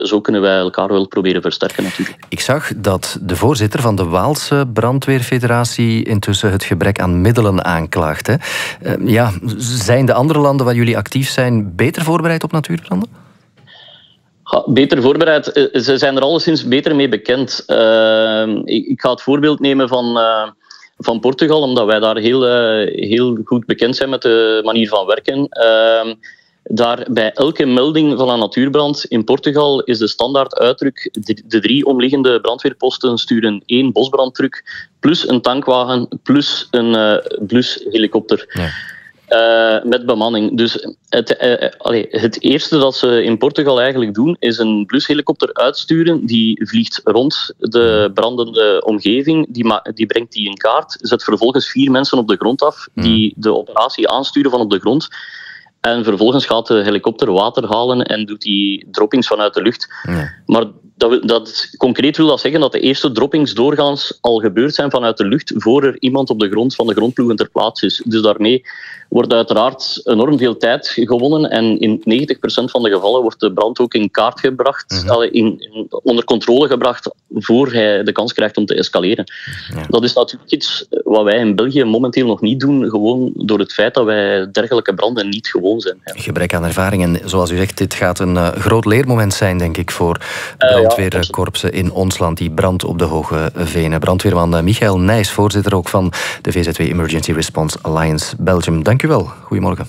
zo kunnen wij elkaar wel proberen versterken natuurlijk. Ik zag dat de voorzitter van de Waalse Brandweerfederatie intussen het gebrek aan middelen aanklaagt. Hè? Zijn de andere landen waar jullie actief zijn beter voorbereid op natuurbranden? Beter voorbereid. Ze zijn er alleszins beter mee bekend. Ik ga het voorbeeld nemen van Portugal, omdat wij daar heel goed bekend zijn met de manier van werken. Daar bij elke melding van een natuurbrand in Portugal is de standaard uitdruk: de 3 omliggende brandweerposten sturen 1 bosbrandtruck plus een tankwagen plus een blushelikopter. Ja. Met bemanning. Dus het eerste dat ze in Portugal eigenlijk doen, is een blushelikopter uitsturen. Die vliegt rond de brandende omgeving. Die brengt die in kaart. Zet vervolgens 4 mensen op de grond af die de operatie aansturen van op de grond. En vervolgens gaat de helikopter water halen en doet die droppings vanuit de lucht. Ja. Maar concreet wil dat zeggen dat de eerste droppings doorgaans al gebeurd zijn vanuit de lucht voor er iemand op de grond van de grondploegen ter plaatse is. Dus daarmee wordt uiteraard enorm veel tijd gewonnen en in 90% van de gevallen wordt de brand ook in kaart gebracht, onder controle gebracht, voor hij de kans krijgt om te escaleren. Ja. Dat is natuurlijk iets wat wij in België momenteel nog niet doen, gewoon door het feit dat wij dergelijke branden niet gewoon zijn. Ja. Gebrek aan ervaring en zoals u zegt, dit gaat een groot leermoment zijn, denk ik, voor brandweerkorpsen in ons land, die brand op de Hoge Venen. Brandweerman Michael Nijs, voorzitter ook van de VZW Emergency Response Alliance Belgium. Dank u wel. Goedemorgen.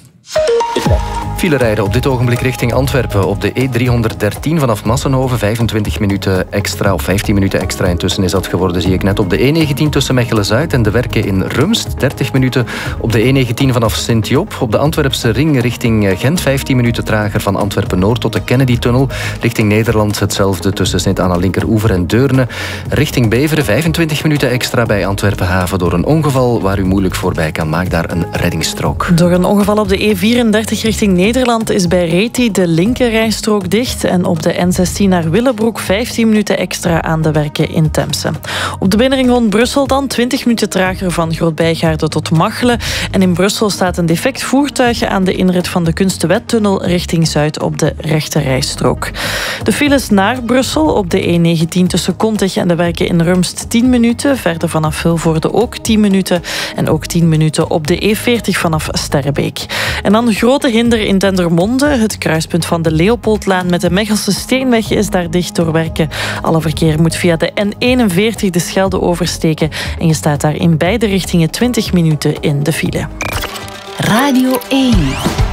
File rijden op dit ogenblik richting Antwerpen op de E313 vanaf Massenhoven. 25 minuten extra, of 15 minuten extra intussen is dat geworden, zie ik net. Op de E19 tussen Mechelen-Zuid en de Werken in Rumst. 30 minuten op de E19 vanaf Sint-Job. Op de Antwerpse ring richting Gent. 15 minuten trager van Antwerpen-Noord tot de Kennedy-tunnel. Richting Nederland hetzelfde tussen Sint-Anna Linkeroever en Deurne. Richting Beveren 25 minuten extra bij Antwerpen-Haven. Door een ongeval waar u moeilijk voorbij kan. Maak daar een reddingsstrook. Door een ongeval op de E34 richting Nederland is bij Reti de linkerrijstrook dicht. En op de N16 naar Willebroek 15 minuten extra aan de Werken in Temse. Op de binnenring rond Brussel dan 20 minuten trager van Groot-Bijgaarden tot Machelen. En in Brussel staat een defect voertuig aan de inrit van de Kunstewettunnel richting Zuid op de rechterrijstrook. De files naar Brussel op de E19 tussen Kontig en de Werken in Rumst 10 minuten. Verder vanaf Vilvoorde ook 10 minuten. En ook 10 minuten op de E40 vanaf Sterrebeek. En dan een grote hinder in Dendermonde. Het kruispunt van de Leopoldlaan met de Mechelse Steenweg is daar dicht door Werken. Alle verkeer moet via de N41 de Schelde oversteken. En je staat daar in beide richtingen 20 minuten in de file. Radio 1.